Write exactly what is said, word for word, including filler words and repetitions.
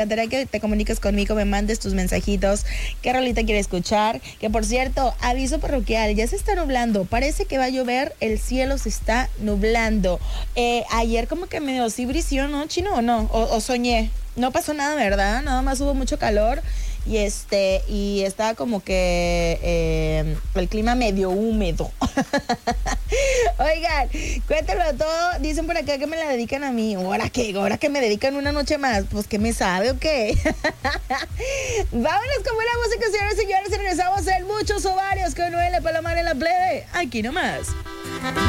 encantaría que te comuniques conmigo, me mandes tus mensajitos, qué rolita quieres escuchar. Que por cierto, aviso parroquial, ya se está nublando, parece que va a llover, el cielo se está nublando. Eh, ayer como que medio sí brició, ¿no, Chino? ¿O no? O, o soñé. No pasó nada, ¿verdad? Nada más hubo mucho calor y este y estaba como que eh, el clima medio húmedo. Oigan, cuéntalo todo. Dicen por acá que me la dedican a mí. ¿Ahora qué? ¿Ahora que me dedican una noche más? Pues ¿qué me sabe o qué? Vámonos con buena música, señores y señores. Regresamos en Muchos Ovarios con Noel Palomar en la plebe. Aquí nomás.